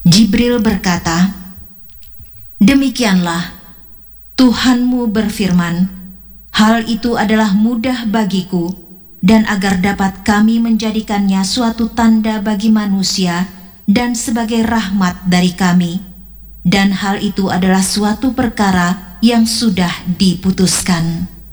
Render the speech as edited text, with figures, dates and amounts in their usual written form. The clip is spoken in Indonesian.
Jibril berkata, "Demikianlah, Tuhanmu berfirman, hal itu adalah mudah bagiku, dan agar dapat kami menjadikannya suatu tanda bagi manusia dan sebagai rahmat dari kami. Dan hal itu adalah suatu perkara yang sudah diputuskan."